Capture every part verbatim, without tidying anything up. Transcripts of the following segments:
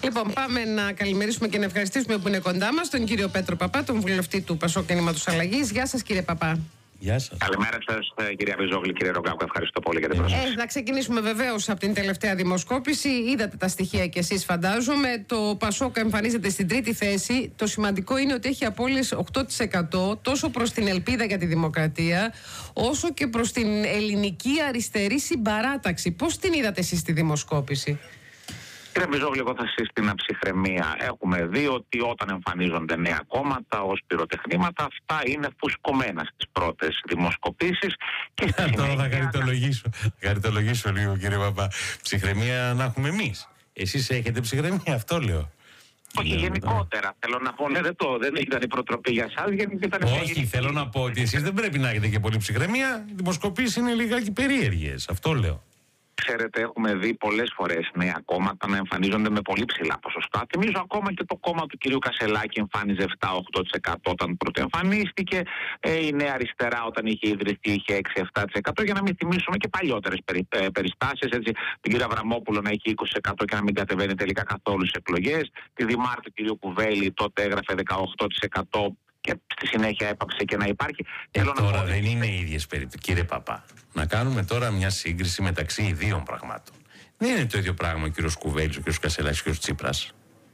Λοιπόν, πάμε να καλημερίσουμε και να ευχαριστήσουμε που είναι κοντά μας τον κύριο Πέτρο Παπά, τον βουλευτή του Πασόκ Κινήματος Αλλαγής. Γεια σας, κύριε Παπά. Γεια σας. Καλημέρα σας, κυρία Βυζόγλη, κύριε Ρογκάκο. Ευχαριστώ πολύ για την πρόσκληση. Ε, να ξεκινήσουμε βεβαίως από την τελευταία δημοσκόπηση. Είδατε τα στοιχεία κι εσείς, φαντάζομαι. Το Πασόκ εμφανίζεται στην τρίτη θέση. Το σημαντικό είναι ότι έχει απώλειες οκτώ τοις εκατό τόσο προς την ελπίδα για τη δημοκρατία, όσο και προς την ελληνική αριστερή συμπαράταξη. Πώς την είδατε εσείς τη δημοσκόπηση? Κύριε Βυζόγλη, εγώ θα σύστηνα ψυχραιμία. Έχουμε δει ότι όταν εμφανίζονται νέα κόμματα ως πυροτεχνήματα, αυτά είναι φουσκωμένα στις πρώτες δημοσκοπήσεις. Και στη Τώρα συνέχεια... θα χαριτολογήσω. χαριτολογήσω λίγο, κύριε Παπά. Ψυχραιμία να έχουμε εμείς. Εσείς έχετε ψυχραιμία, αυτό λέω. Όχι, λέω, γενικότερα. Θέλω να πω, ναι, δεν, το, δεν ήταν η προτροπή για εσάς. Όχι, θέλω να πω ότι εσείς δεν πρέπει να έχετε και πολύ ψυχραιμία. Οι δημοσκοπήσεις είναι λιγάκι περίεργες. Αυτό λέω. Ξέρετε, έχουμε δει πολλές φορές νέα κόμματα να εμφανίζονται με πολύ ψηλά ποσοστά. Θυμίζω ακόμα και το κόμμα του κυρίου Κασελάκη εμφάνιζε επτά με οκτώ τοις εκατό όταν πρωτοεμφανίστηκε. Ε, η Νέα Αριστερά όταν είχε ιδρυθεί είχε έξι με επτά τοις εκατό. Για να μην θυμίσουμε και παλιότερες περι, ε, περιστάσεις. Έτσι, την κυρία Αβραμόπουλο να έχει είκοσι τοις εκατό και να μην κατεβαίνει τελικά καθόλου στις εκλογές. Τη Δημάρ του κυρίου Κουβέλη τότε έγραφε δεκαοκτώ τοις εκατό. Και στη συνέχεια έπαψε και να υπάρχει. Ε, Θέλω τώρα να πω... δεν είναι οι ίδιες περίπτωσεις, κύριε Παπά. Να κάνουμε τώρα μια σύγκριση μεταξύ ιδίων πραγμάτων. Δεν είναι το ίδιο πράγμα ο κύριος Κουβέλης, ο κύριος Κασελάκης, ο κύριος Τσίπρας.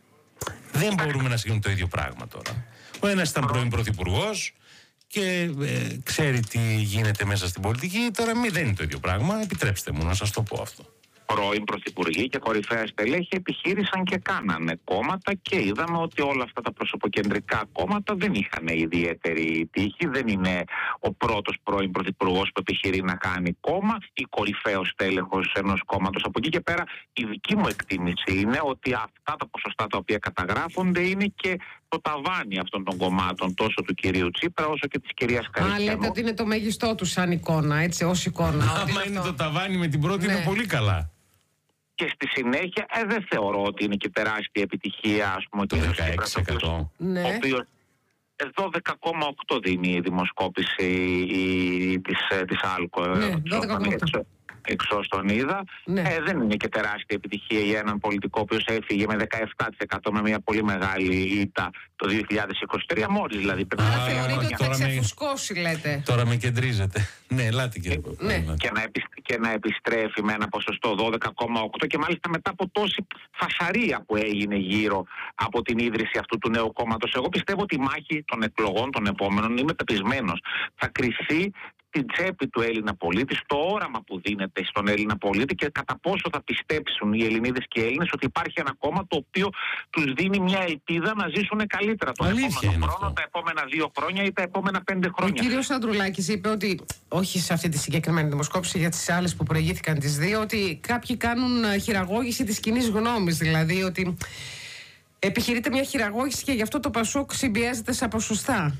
Δεν μπορούμε να συγκρίνουμε το ίδιο πράγμα τώρα. Ο ένας ήταν πρώην πρωθυπουργός και ε, ξέρει τι γίνεται μέσα στην πολιτική. Τώρα μη, δεν είναι το ίδιο πράγμα. Επιτρέψτε μου να σας το πω αυτό. Πρώην πρωθυπουργοί και κορυφαία στελέχη επιχείρησαν και κάνανε κόμματα και είδαμε ότι όλα αυτά τα προσωποκεντρικά κόμματα δεν είχαν ιδιαίτερη τύχη. Δεν είναι ο πρώτος πρώην πρωθυπουργός που επιχειρεί να κάνει κόμμα ή κορυφαίος στέλεχος ενός κόμματος. Από εκεί και πέρα η δική μου εκτίμηση είναι ότι αυτά τα ποσοστά τα οποία καταγράφονται είναι και το ταβάνι αυτών των κομμάτων, τόσο του κυρίου Τσίπρα όσο και της κυρίας Καριστιανού. Α, λέτε ότι είναι το μέγιστό του σαν εικόνα, έτσι, ως εικόνα. Άμα είναι το ταβάνι με την πρώτη, ναι, είναι πολύ καλά. Και στη συνέχεια ε, δεν θεωρώ ότι είναι και τεράστια επιτυχία, ας πούμε, το δεκαέξι τοις εκατό. Ναι. Ο οποίος δώδεκα κόμμα οκτώ δίνει η δημοσκόπηση η, της, της Άλκο. Ναι, δώδεκα κόμμα οκτώ. Εξώς τον είδα. Ναι. Ε, δεν είναι και τεράστια επιτυχία για έναν πολιτικό ο οποίος έφυγε με δεκαεπτά τοις εκατό με μια πολύ μεγάλη ήττα το δύο χιλιάδες είκοσι τρία, μόλις δηλαδή. Α, θεωρείτε ότι θα ξεφουσκώσει, λέτε. Τώρα με κεντρίζετε. Ναι, ελάτε κύριε Παπά. Ναι. Και, να και να επιστρέφει με ένα ποσοστό δώδεκα κόμμα οκτώ και μάλιστα μετά από τόση φασαρία που έγινε γύρω από την ίδρυση αυτού του νέου κόμματος. Εγώ πιστεύω ότι η μάχη των εκλογών των επόμενων, είμαι πεπισμένος, θα κριθεί την τσέπη του Έλληνα πολίτη, στο όραμα που δίνεται στον Έλληνα πολίτη και κατά πόσο θα πιστέψουν οι Ελληνίδες και οι Έλληνες ότι υπάρχει ένα κόμμα το οποίο τους δίνει μια ελπίδα να ζήσουν καλύτερα τον επόμενο χρόνο, τα επόμενα δύο χρόνια ή τα επόμενα πέντε χρόνια. Ο κύριος Ανδρουλάκης είπε ότι, όχι σε αυτή τη συγκεκριμένη δημοσκόπηση, για τις άλλες που προηγήθηκαν τις δύο, ότι κάποιοι κάνουν χειραγώγηση της κοινής γνώμης, δηλαδή ότι επιχειρείται μια χειραγώγηση και γι' αυτό το Πασόκ συμπιέζεται σε ποσοστά.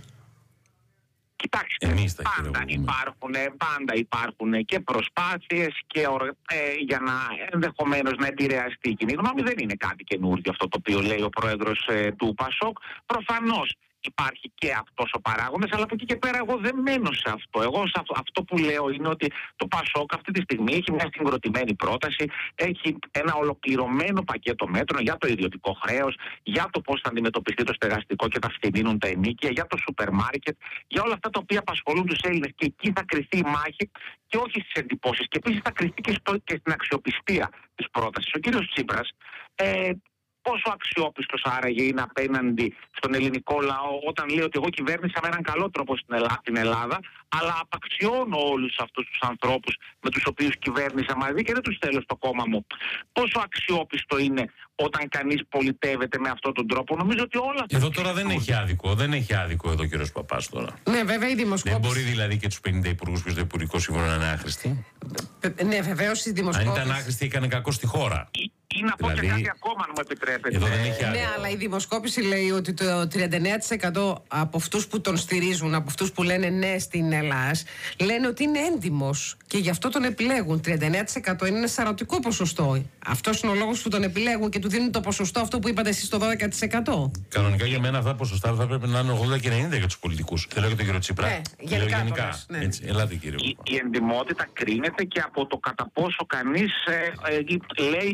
Κοιτάξτε, πάντα υπάρχουν, πάντα υπάρχουν και προσπάθειες και, ε, για να ενδεχομένως να επηρεαστεί η κοινή γνώμη. Δεν είναι κάτι καινούργιο αυτό το οποίο λέει ο πρόεδρος ε, του Πασόκ. Προφανώς υπάρχει και αυτός ο παράγοντας, αλλά από εκεί και πέρα εγώ δεν μένω σε αυτό. Εγώ σε αυτό, αυτό που λέω είναι ότι το Πασόκ αυτή τη στιγμή έχει μια συγκροτημένη πρόταση, έχει ένα ολοκληρωμένο πακέτο μέτρων για το ιδιωτικό χρέος, για το πώς θα αντιμετωπιστεί το στεγαστικό και θα φθηνίνουν τα ενοίκια, για το σούπερ μάρκετ, για όλα αυτά τα οποία απασχολούν τους Έλληνες. Και εκεί θα κριθεί η μάχη και όχι στις εντυπώσεις. Και επίσης θα κριθεί και, στο, και στην αξιοπιστία της πρότασης. Ο κύριος Τσίπρας ε, πόσο αξιόπιστος άραγε είναι απέναντι στον ελληνικό λαό όταν λέει ότι εγώ κυβέρνησα με έναν καλό τρόπο στην Ελλάδα, την Ελλάδα, αλλά απαξιώνω όλους αυτούς τους ανθρώπους με τους οποίους κυβέρνησα μαζί και δεν τους θέλω στο κόμμα μου. Πόσο αξιόπιστο είναι όταν κανείς πολιτεύεται με αυτόν τον τρόπο? Νομίζω ότι όλα αυτά. Εδώ τώρα δεν έχει άδικο, δεν έχει άδικο εδώ ο κύριος Παπάς τώρα. Ναι, βέβαια η δημοσκόπηση. Δεν μπορεί δηλαδή και τους πενήντα υπουργούς που στο Υπουργικό Σύμφωνο να είναι άχρηστοι. Ναι, βεβαίως η δημοσκόπηση. Αν ήταν άχρηστοι, έκανε κακό στη χώρα. Ή να πω δηλαδή, και κάτι ακόμα, αν μου επιτρέπετε. Εδώ δεν έχει άδικο. Ναι, αλλά η δημοσκόπηση λέει ότι το τριάντα εννέα τοις εκατό από αυτούς που τον στηρίζουν, από αυτούς που λένε ναι στην Ελλάδα, λένε ότι είναι έντιμος και γι' αυτό τον επιλέγουν. τριάντα εννέα τοις εκατό είναι ένα σαρωτικό ποσοστό. Αυτός είναι ο λόγος που τον επιλέγουν και του δίνουν το ποσοστό αυτό που είπατε εσείς, το δώδεκα τοις εκατό. Κανονικά για μένα αυτά τα ποσοστά θα πρέπει να είναι ογδόντα και ενενήντα για τους πολιτικούς. Δεν λέω για τον κύριο Τσίπρα. Ναι, γενικά. γενικά. Πες, ναι. Έτσι, ελάτε κύριε. Η, η εντιμότητα κρίνεται και από το κατά πόσο κανείς ε, ε, λέει, μάλλον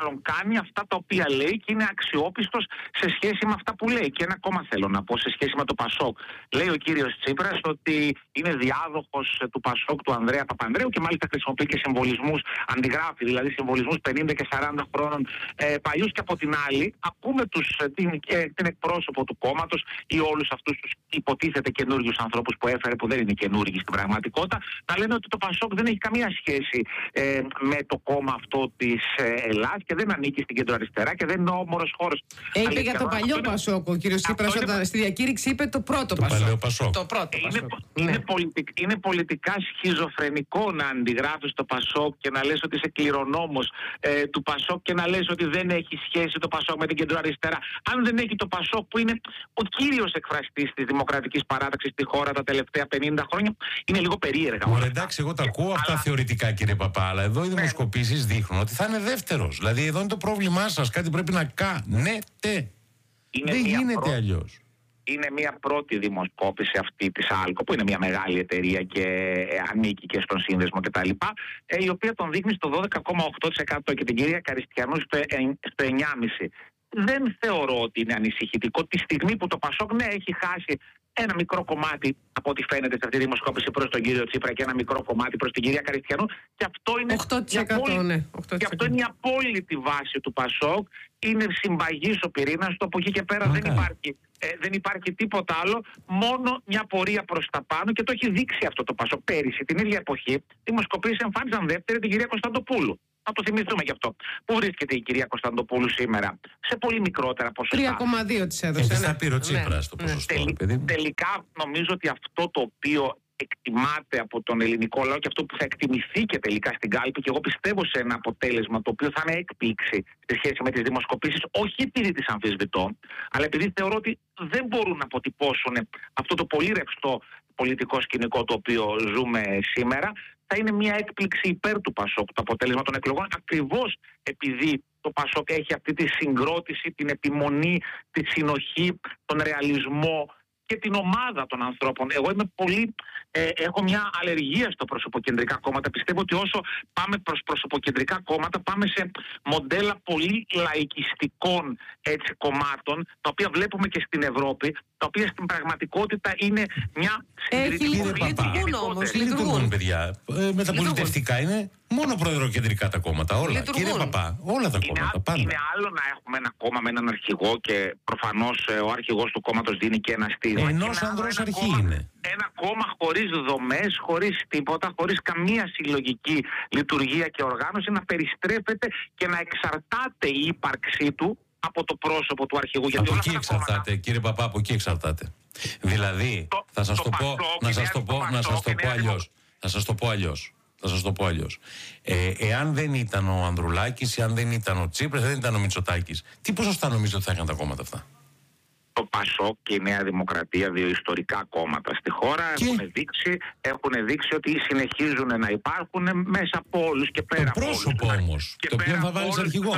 μάλλον κάνει αυτά τα οποία λέει και είναι αξιόπιστος σε σχέση με αυτά που λέει. Και ένα ακόμα θέλω να πω σε σχέση με το Πασόκ. Λέει ο κύριος Τσίπρας ότι είναι διάδοχος του Πασόκ του Ανδρέα Παπανδρέου και μάλιστα χρησιμοποιεί και συμβολισμούς, αντιγράφει δηλαδή συμβολισμούς πενήντα και σαράντα χρόνων ε, παλιούς. Και από την άλλη ακούμε τους, την, ε, την εκπρόσωπο του κόμματος ή όλους αυτούς τους υποτίθεται καινούριους ανθρώπους που έφερε, που δεν είναι καινούργοι στην πραγματικότητα, να λένε ότι το Πασόκ δεν έχει καμία σχέση ε, με το κόμμα αυτό της ε, Ελλάδας και δεν ανήκει στην κεντροαριστερά και δεν είναι ο όμορος χώρος. Ε, είπε για το παλιό Πασόκ ο κύριος Τσίπρας όταν είναι... στη διακήρυξη είπε το πρώτο το Πασόκ. Πασόκ. Το πρώτο είναι, Πασόκ. είναι, Ναι. πολιτικ, είναι πολιτικά σχιζοφρενικό να αντιγράφεις το Πασόκ και να λες ότι είσαι κληρονόμος ε, του Πασόκ και να λες ότι δεν έχει σχέση το Πασόκ με την κεντροαριστερά. Αν δεν έχει το Πασόκ που είναι ο κύριος εκφραστής της δημοκρατικής παράταξης στη χώρα τα τελευταία πενήντα χρόνια, είναι λίγο περίεργα. Ωραία, εντάξει, εγώ τα ακούω αυτά αλλά... θεωρητικά, κύριε Παπά, αλλά εδώ οι δημοσκοπήσεις δείχνουν ότι θα είναι δεύτερος. Δηλαδή, εδώ είναι το πρόβλημά σας. Κάτι πρέπει να κάνετε. Είναι δεν γίνεται πρώτη, αλλιώς. Είναι μια πρώτη δημοσκόπηση αυτή της Άλκο, που είναι μια μεγάλη εταιρεία και ανήκει και στον σύνδεσμο κτλ. Ε, η οποία τον δείχνει στο δώδεκα κόμμα οκτώ τοις εκατό και την κυρία Καριστιανού στο, στο εννιά κόμμα πέντε τοις εκατό. Δεν θεωρώ ότι είναι ανησυχητικό τη στιγμή που το Πασόκ ναι, έχει χάσει ένα μικρό κομμάτι από ό,τι φαίνεται σε αυτή τη δημοσκόπηση προς τον κύριο Τσίπρα και ένα μικρό κομμάτι προς την κυρία Καριστιανού. Και αυτό είναι, οκτώ τοις εκατό, η, απόλυτη, ναι, οκτώ τοις εκατό. και αυτό είναι η απόλυτη βάση του Πασόκ. Είναι συμπαγής ο πυρήνας του, από εκεί και πέρα δεν υπάρχει, ε, δεν υπάρχει τίποτα άλλο, μόνο μια πορεία προς τα πάνω και το έχει δείξει αυτό το Πασόκ. Πέρυσι, την ίδια εποχή, δημοσκοπήσεις εμφάνιζαν δεύτερη την κυρία Κωνσταντοπούλου. Να το θυμηθούμε γι' αυτό. Πού βρίσκεται η κυρία Κωνσταντοπούλου σήμερα? Σε πολύ μικρότερα ποσοστά. τρία κόμμα δύο της έδωσε. Ε, θα πει ο Τσίπρας το ποσοστό. Τελ, παιδί. Τελικά νομίζω ότι αυτό το οποίο εκτιμάται από τον ελληνικό λαό και αυτό που θα εκτιμηθεί και τελικά στην κάλπη, και εγώ πιστεύω σε ένα αποτέλεσμα το οποίο θα είναι έκπληξη σε σχέση με τις δημοσκοπήσεις, όχι επειδή τις αμφισβητώ, αλλά επειδή θεωρώ ότι δεν μπορούν να αποτυπώσουν αυτό το πολύ ρευστό πολιτικό σκηνικό το οποίο ζούμε σήμερα, θα είναι μια έκπληξη υπέρ του Πασόκ το αποτέλεσμα των εκλογών, ακριβώς επειδή το Πασόκ έχει αυτή τη συγκρότηση, την επιμονή, τη συνοχή, τον ρεαλισμό και την ομάδα των ανθρώπων. Εγώ είμαι πολύ, ε, έχω μια αλλεργία στο προσωποκεντρικά κόμματα. Πιστεύω ότι όσο πάμε προς προσωποκεντρικά κόμματα, πάμε σε μοντέλα πολύ λαϊκιστικών έτσι, κομμάτων, τα οποία βλέπουμε και στην Ευρώπη, τα οποία στην πραγματικότητα είναι μια συντηρητική. Λειτουργούν όμως, λειτουργούν, παιδιά. Ε, με τα πολιτευτικά είναι μόνο προεδροκεντρικά τα κόμματα. Όλα. Λειτουργούν. Κύριε Παπά, όλα τα Είναι, κόμματα. Πάντα. Είναι άλλο να έχουμε ένα κόμμα με έναν αρχηγό και προφανώς ε, ο αρχηγός του κόμματος δίνει και ένα στίγμα. Ενός ανδρός αρχή κόμμα, είναι. Ένα κόμμα χωρίς δομές, χωρίς τίποτα, χωρίς καμία συλλογική λειτουργία και οργάνωση, να περιστρέφεται και να εξαρτάται η ύπαρξή του από το πρόσωπο του αρχηγού. Από εκεί εξαρτάται, κόμματα... κύριε Παπά, από εκεί εξαρτάται. Δηλαδή, το, θα σας το, το, το πω, να σας το πω, να σας το πω αλλιώς. Θα σας το πω αλλιώς. Θα σας το πω αλλιώς. Ε, εάν δεν ήταν ο Ανδρουλάκης, εάν δεν ήταν ο Τσίπρας, δεν ήταν ο Μητσοτάκης, τι ποσοστά νομίζω ότι θα είχαν τα κόμματα αυτά? Το Πασόκ και η Νέα Δημοκρατία, δύο ιστορικά κόμματα στη χώρα, έχουν δείξει, έχουν δείξει ότι συνεχίζουν να υπάρχουν μέσα από όλους και πέρα από όλους. Το πρόσωπο όμως, το οποίο θα βάλεις αρχηγό.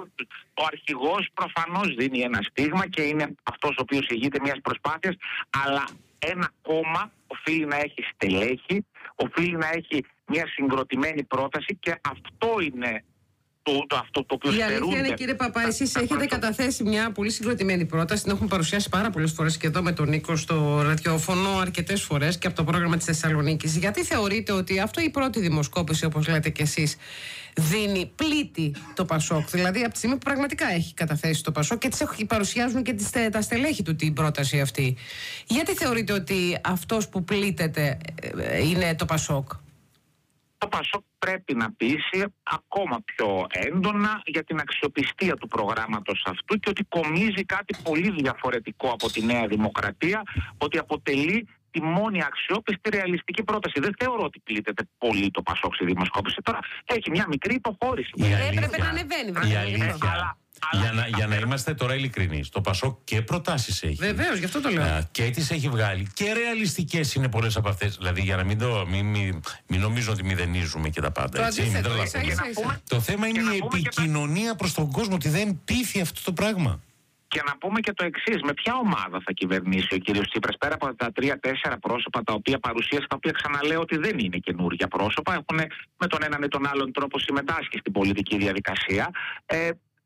Ο αρχηγός προφανώς δίνει ένα στίγμα και είναι αυτός ο οποίος ηγείται μιας προσπάθειας, αλλά ένα κόμμα οφείλει να έχει στελέχη, οφείλει να έχει μια συγκροτημένη πρόταση και αυτό είναι το, το, αυτό το οποίο η αλήθεια είναι, κύριε Παπά, εσείς έχετε πρώτο... καταθέσει μια πολύ συγκροτημένη πρόταση, την έχουμε παρουσιάσει πάρα πολλές φορές και εδώ με τον Νίκο στο ραδιόφωνο αρκετές φορές και από το πρόγραμμα της Θεσσαλονίκης. Γιατί θεωρείτε ότι αυτό η πρώτη δημοσκόπηση, όπως λέτε κι εσείς, δίνει πλήτη το Πασόκ? Δηλαδή από τη στιγμή που πραγματικά έχει καταθέσει το Πασόκ και τις παρουσιάζουν και τις, τα στελέχη του την πρόταση αυτή. Γιατί θεωρείτε ότι αυτός που πλήττεται είναι το Πασόκ? Το Πασόκ πρέπει να πείσει ακόμα πιο έντονα για την αξιοπιστία του προγράμματος αυτού και ότι κομίζει κάτι πολύ διαφορετικό από τη Νέα Δημοκρατία, ότι αποτελεί τη μόνη αξιόπιστη ρεαλιστική πρόταση. Δεν θεωρώ ότι πλήττεται πολύ το Πασόκ στη δημοσκόπηση. Τώρα έχει μια μικρή υποχώρηση. Έπρεπε να ανεβαίνει. Η αλήθεια. Αλλά, αλλά, για, να, για να είμαστε τώρα ειλικρινείς, το Πασόκ και προτάσεις έχει. Βεβαίως, γι' αυτό το λέω. Α, και τις έχει βγάλει και ρεαλιστικές είναι πολλές από αυτές. Δηλαδή για να μην, το, μην, μην, μην νομίζω ότι μηδενίζουμε και τα πάντα. Το, έτσι, μην το θέμα είναι η επικοινωνία τα... προς τον κόσμο, ότι δεν πείθει αυτό το πράγμα. Και να πούμε και το εξής, με ποια ομάδα θα κυβερνήσει ο κύριος Τσίπρας, πέρα από τα τρία-τέσσερα πρόσωπα τα οποία παρουσίασε, τα οποία ξαναλέω ότι δεν είναι καινούργια πρόσωπα, έχουν με τον έναν ή τον άλλον τρόπο συμμετάσχει στην πολιτική διαδικασία. Ε,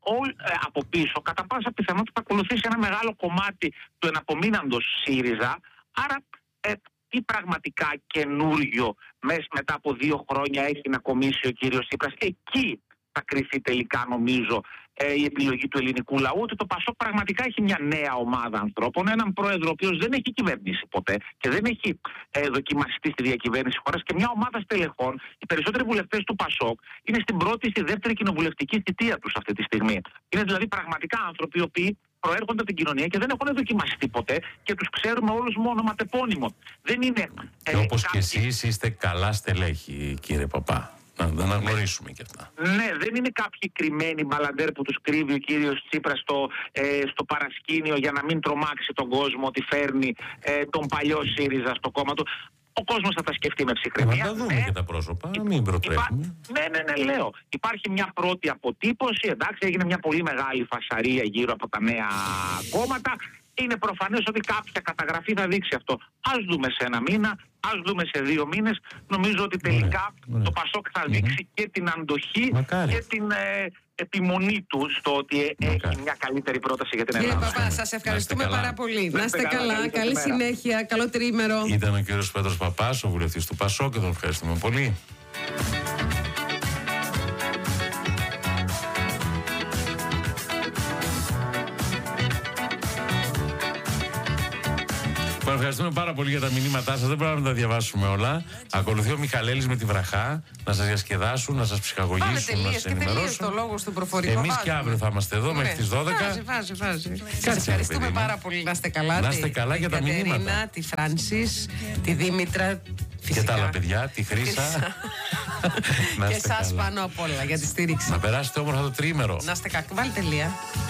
ό, ε, από πίσω κατά πάσα πιθανότητα θα ακολουθήσει ένα μεγάλο κομμάτι του εναπομείναντος ΣΥΡΙΖΑ. Άρα ε, τι πραγματικά καινούριο μέσα μετά από δύο χρόνια έχει να κομίσει ο κύριος Τσίπρας? Εκεί θα κρυφεί τελικά, νομίζω, ε, η επιλογή του ελληνικού λαού, ότι το ΠΑΣΟΚ πραγματικά έχει μια νέα ομάδα ανθρώπων, έναν πρόεδρο ο οποίος δεν έχει κυβερνήσει ποτέ και δεν έχει ε, δοκιμαστεί στη διακυβέρνηση χώρας, και μια ομάδα στελεχών. Οι περισσότεροι βουλευτές του ΠΑΣΟΚ είναι στην πρώτη ή στη δεύτερη κοινοβουλευτική θητεία τους αυτή τη στιγμή. Είναι δηλαδή πραγματικά άνθρωποι οι οποίοι προέρχονται από την κοινωνία και δεν έχουν δοκιμαστεί ποτέ και τους ξέρουμε όλους μόνο ματεπώνυμο. Δεν είναι. Και ε, όπως κάποιοι... και εσείς είστε καλά στελέχη, κύριε Παπά. Να τα αναγνωρίσουμε και αυτά. Ναι, δεν είναι κάποιοι κρυμμένοι μπαλαντέρ που τους κρύβει ο κύριος Τσίπρας στο, ε, στο παρασκήνιο για να μην τρομάξει τον κόσμο ότι φέρνει ε, τον παλιό ΣΥΡΙΖΑ στο κόμμα του. Ο κόσμος θα τα σκεφτεί με ψυχραιμία. Να τα δούμε ναι. και τα πρόσωπα, να μην προτρέχουμε. Υπά... Ναι, ναι, ναι, λέω. Υπάρχει μια πρώτη αποτύπωση, εντάξει, έγινε μια πολύ μεγάλη φασαρία γύρω από τα νέα κόμματα. Είναι προφανές ότι κάποια καταγραφή θα δείξει αυτό. Ας δούμε σε ένα μήνα, ας δούμε σε δύο μήνες. Νομίζω ότι τελικά ναι, ναι. το ΠΑΣΟΚ θα δείξει ναι. και την αντοχή Μακάρι. και την ε, επιμονή του στο ότι ε, έχει μια καλύτερη πρόταση για την Ελλάδα. Κύριε Παπά, σας ευχαριστούμε πάρα πολύ. Να είστε καλά, καλή, καλή συνέχεια, καλό τρίμερο. Ήταν ο κύριος Πέτρος Παπάς, ο βουλευτής του ΠΑΣΟΚ, και τον ευχαριστούμε πολύ. Ευχαριστούμε πάρα πολύ για τα μηνύματά σας. Δεν πρέπει να τα διαβάσουμε όλα. Ακολουθεί ο Μιχαλέλης με τη βραχά να σας διασκεδάσουν, να σας ψυχαγωγήσουν, να σας ενημερώσουν. Το λόγο στο προφορικό. Εμείς και αύριο θα είμαστε εδώ μέχρι τις δώδεκα. Βάζει, βάζει, βάζει. Σας ευχαριστούμε πάρα πολύ. Να είστε καλά. Να είστε καλά για τα μηνύματα. Τη Κατερίνα, τη Φράνσις, τη Δήμητρα. Φυσικά. Και τα άλλα παιδιά, τη Χρύσα. Και εσάς πάνω απ' όλα για τη στήριξη. Να περάσετε όμορφα το τρίμερο. Να είστε καλά. Βάλτε τελεία.